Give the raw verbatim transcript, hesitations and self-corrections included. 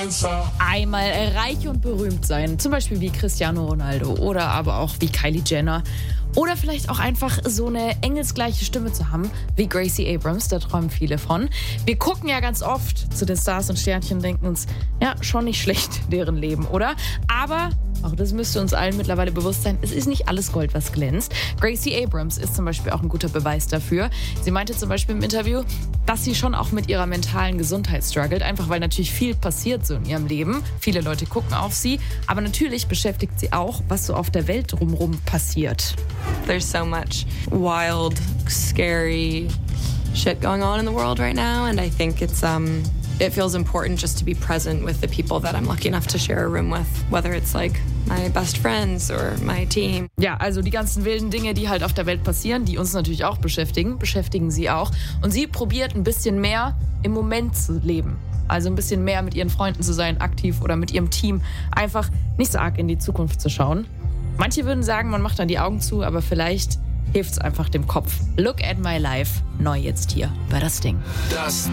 Einmal reich und berühmt sein, zum Beispiel wie Cristiano Ronaldo oder aber auch wie Kylie Jenner. Oder vielleicht auch einfach so eine engelsgleiche Stimme zu haben wie Gracie Abrams, da träumen viele von. Wir gucken ja ganz oft zu den Stars und Sternchen und denken uns, ja, schon nicht schlecht, deren Leben, oder? Aber auch das müsste uns allen mittlerweile bewusst sein, es ist nicht alles Gold, was glänzt. Gracie Abrams ist zum Beispiel auch ein guter Beweis dafür. Sie meinte zum Beispiel im Interview, dass sie schon auch mit ihrer mentalen Gesundheit struggelt, einfach weil natürlich viel passiert so in ihrem Leben. Viele Leute gucken auf sie, aber natürlich beschäftigt sie auch, was so auf der Welt drumherum passiert. There's so much wild, scary shit going on in the world right now, and I think it's um it feels important just to be present with the people that I'm lucky enough to share a room with, whether it's like my best friends or my team. Ja, also die ganzen wilden Dinge, die halt auf der Welt passieren, die uns natürlich auch beschäftigen, beschäftigen sie auch. Und sie probiert ein bisschen mehr im Moment zu leben. Also ein bisschen mehr mit ihren Freunden zu sein, aktiv oder mit ihrem Team. Einfach nicht so arg in die Zukunft zu schauen. Manche würden sagen, man macht dann die Augen zu, aber vielleicht hilft es einfach dem Kopf. Look at my life. Neu jetzt hier bei Das Ding. Das